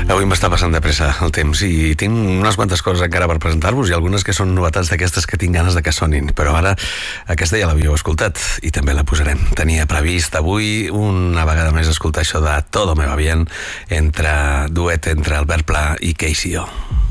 Avui m'està passant de pressa el temps i tinc unes quantes coses encara per presentar-vos i algunes que són novetats d'aquestes que tinc ganes de que sonin, però ara aquesta ja l'havíeu escoltat i també la posarem. Tenia previst avui una vegada més escoltar això de Todo me va bien, duet entre Albert Pla i Casey O.